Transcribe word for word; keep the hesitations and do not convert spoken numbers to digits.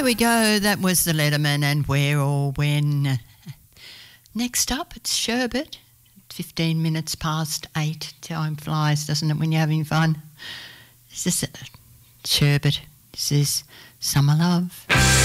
There we go. That was the Letterman and Where or When. Next up, it's Sherbet. fifteen minutes past eight. Time flies, doesn't it, when you're having fun? This is Sherbet. This is Summer Love.